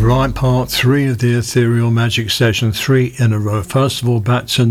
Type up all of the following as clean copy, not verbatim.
Right, part 3 of the Ethereal Magic Session, 3 in a row. First of all, back to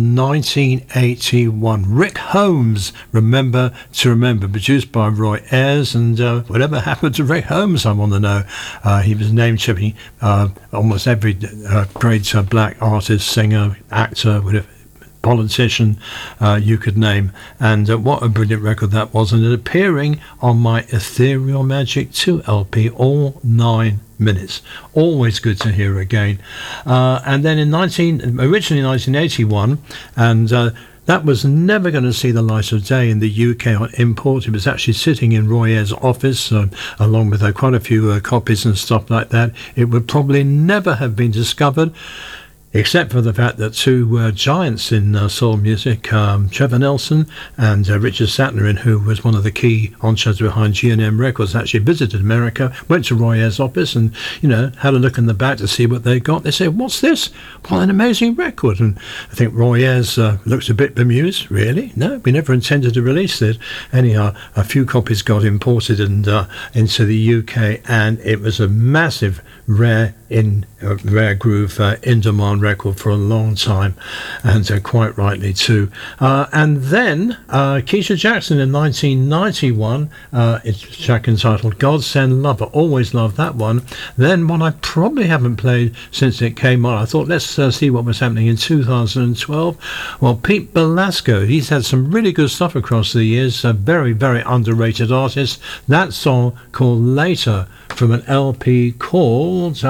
1981. Rick Holmes, Remember to Remember, produced by Roy Ayers. And whatever happened to Rick Holmes, I want to know. He was name-chipping almost every great black artist, singer, actor, whatever, politician you could name. And what a brilliant record that was. And it appearing on my Ethereal Magic 2 LP, all 9 minutes. Always good to hear again. And then originally 1981, and that was never going to see the light of day in the UK on import. It was actually sitting in Roy Ayers' office, along with quite a few copies and stuff like that. It would probably never have been discovered, except for the fact that two giants in soul music, Trevor Nelson and Richard Satnerin, who was one of the key honchos behind G&M Records, actually visited America, went to Roy Ayers' office and, had a look in the back to see what they got. They said, "What's this? What an amazing record." And I think Roy Ayers looked a bit bemused. "Really? No, we never intended to release it." Anyhow, a few copies got imported and into the UK, and it was a massive, rare groove, in-demand record for a long time, and quite rightly too. And then Keisha Jackson in 1991, it's a track entitled "God Send Lover." Always loved that one. Then one I probably haven't played since it came on. I thought, let's see what was happening in 2012. Well, Pete Belasco, he's had some really good stuff across the years, a very, very underrated artist. That song called "Later" from an LP called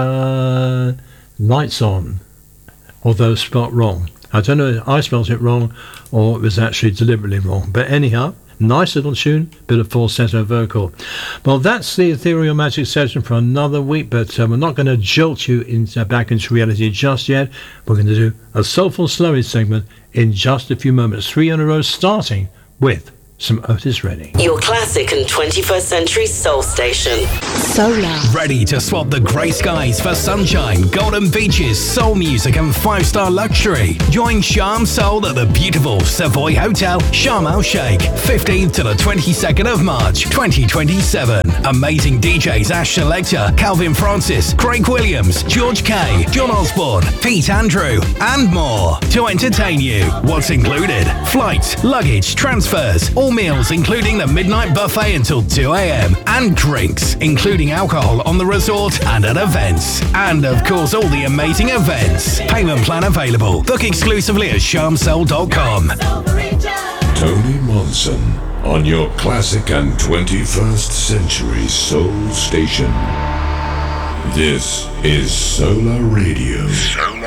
Lights On, although spelled wrong. I don't know if I spelled it wrong or it was actually deliberately wrong, but anyhow, nice little tune, bit of falsetto vocal. Well, that's the Ethereal Magic Session for another week, but we're not going to jolt you back into reality just yet. We're going to do a soulful slowy segment in just a few moments, 3 in a row, starting with some Otis Redding. Your classic and 21st century soul station. Solar. Ready to swap the grey skies for sunshine, golden beaches, soul music and 5-star luxury? Join Charm Soul at the beautiful Savoy Hotel, Sharm El Sheikh, 15th to the 22nd of March, 2027. Amazing DJs Ash Selector, Calvin Francis, Craig Williams, George K, John Osborne, Pete Andrew, and more to entertain you. What's included? Flights, luggage, transfers, all meals including the midnight buffet until 2 a.m. and drinks, including alcohol on the resort and at events. And of course, all the amazing events. Payment plan available. Book exclusively at charmsoul.com. Tony Monson on your classic and 21st century soul station. This is Solar Radio.